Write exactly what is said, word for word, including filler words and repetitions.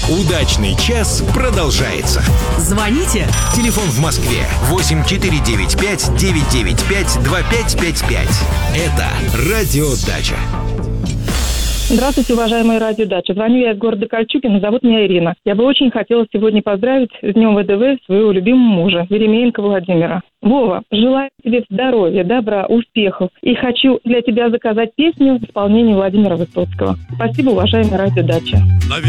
Удачный час продолжается. Звоните. Телефон в Москве восемь четыре девять пять девять девять пять два пять пять пять. Это Радио Дача. Здравствуйте, уважаемые радиодачи. Звоню я из города Кольчугино, зовут меня Ирина. Я бы очень хотела сегодня поздравить с Днем ВДВ своего любимого мужа, Веремеенко Владимира. Вова, желаю тебе здоровья, добра, успехов. И хочу для тебя заказать песню в исполнении Владимира Высоцкого. Спасибо, уважаемые радиодачи.